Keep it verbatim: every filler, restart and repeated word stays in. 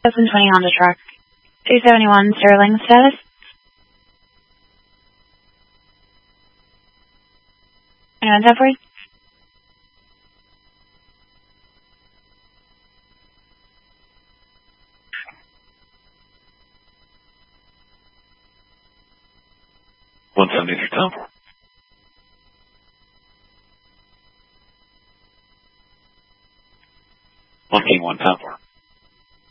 seven twenty on the truck. two seventy-one Sterling status. Anyone ten forty? one seventy-three ten four. one King one ten four.